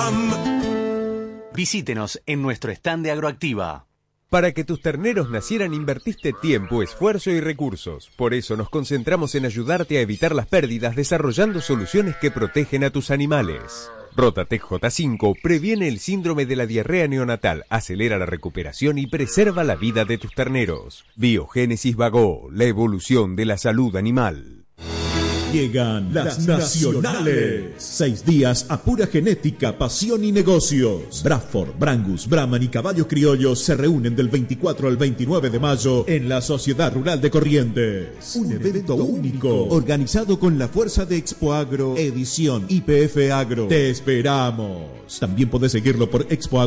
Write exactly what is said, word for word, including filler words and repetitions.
Agroam. Visítenos en nuestro stand de Agroactiva. Para que tus terneros nacieran invertiste tiempo, esfuerzo y recursos. Por eso nos concentramos en ayudarte a evitar las pérdidas desarrollando soluciones que protegen a tus animales. Rotatec J cinco previene el síndrome de la diarrea neonatal, acelera la recuperación y preserva la vida de tus terneros. Biogénesis Vago, la evolución de la salud animal. Llegan las nacionales. Seis días a pura genética, pasión y negocios. Bradford, Brangus, Brahman y caballos criollos se reúnen del veinticuatro al veintinueve de mayo en la Sociedad Rural de Corrientes. Un evento único, organizado con la fuerza de Expo Agro, edición Y P F Agro. Te esperamos. También podés seguirlo por Expo Agro.